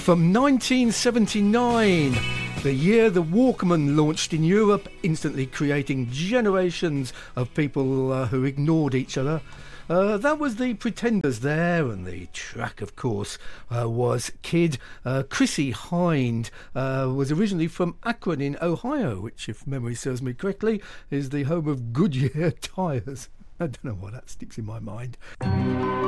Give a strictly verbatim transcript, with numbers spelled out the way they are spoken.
from nineteen seventy-nine, the year the Walkman launched in Europe, instantly creating generations of people uh, who ignored each other. Uh, that was the Pretenders there, and the track, of course, uh, was Kid. Uh, Chrissie Hynde uh, was originally from Akron in Ohio, which, if memory serves me correctly, is the home of Goodyear tyres. I don't know why that sticks in my mind.